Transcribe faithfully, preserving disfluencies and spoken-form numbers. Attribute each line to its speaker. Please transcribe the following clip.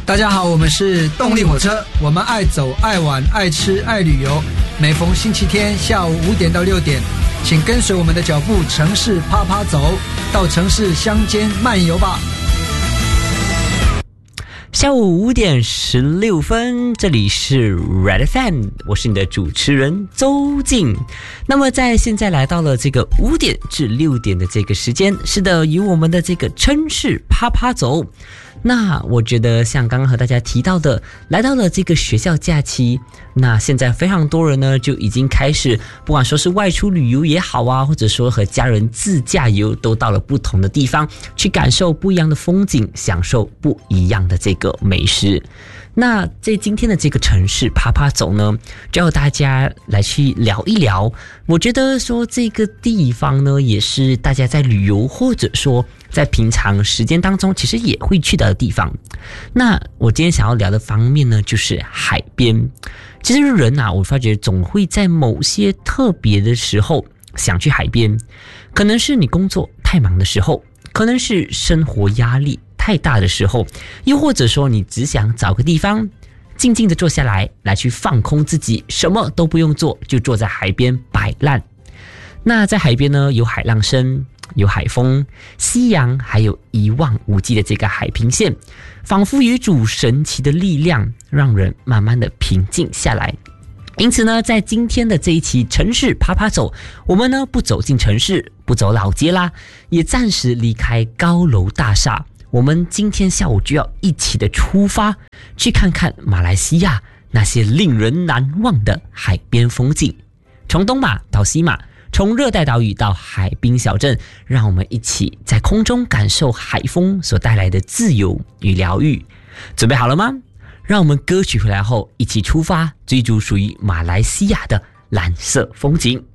Speaker 1: 大家好，我们是动力火车，我们爱走爱玩爱吃爱旅游，每逢星期天下午五点到六点，请跟随我们的脚步，城市啪啪走，到城市乡间漫游吧。
Speaker 2: 下午五点十六分，这里是 Red F M， 我是你的主持人周静。那么在现在来到了这个五点至六点的这个时间，是的，由我们的这个城市啪啪走。那我觉得像刚刚和大家提到的，来到了这个学校假期，那现在非常多人呢就已经开始，不管说是外出旅游也好啊，或者说和家人自驾游，都到了不同的地方去感受不一样的风景，享受不一样的这个美食。那在今天的这个城市啪啪走呢，就要大家来去聊一聊。我觉得说这个地方呢，也是大家在旅游或者说在平常时间当中其实也会去到的地方。那我今天想要聊的方面呢，就是海边。其实人啊，我发觉总会在某些特别的时候想去海边，可能是你工作太忙的时候，可能是生活压力太大的时候，又或者说你只想找个地方静静的坐下来，来去放空自己，什么都不用做，就坐在海边摆烂。那在海边呢，有海浪声，有海风，夕阳，还有一望无际的这个海平线，仿佛有一股神奇的力量，让人慢慢的平静下来。因此呢，在今天的这一期城市啪啪走，我们呢不走进城市，不走老街啦，也暂时离开高楼大厦。我们今天下午就要一起的出发，去看看马来西亚那些令人难忘的海边风景。从东马到西马，从热带岛屿到海滨小镇，让我们一起在空中感受海风所带来的自由与疗愈。准备好了吗？让我们歌曲回来后一起出发，追逐属于马来西亚的蓝色风景。